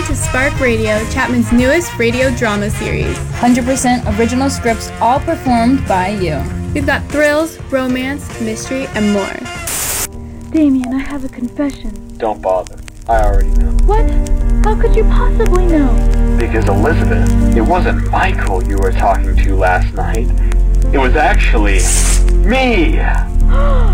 to Spark Radio, Chapman's newest radio drama series. 100% original scripts, all performed by you. We've got thrills, romance, mystery, and more. Damien, I have a confession. Don't bother. I already know. What? How could you possibly know? Because, Elizabeth, it wasn't Michael you were talking to last night. It was actually me!